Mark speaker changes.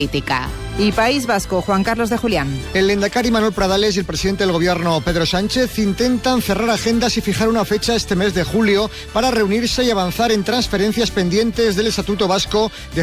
Speaker 1: política.
Speaker 2: Y País Vasco, Juan Carlos de Julián.
Speaker 3: El lehendakari Manuel Pradales y el presidente del gobierno Pedro Sánchez intentan cerrar agendas y fijar una fecha este mes de julio para reunirse y avanzar en transferencias pendientes del Estatuto Vasco de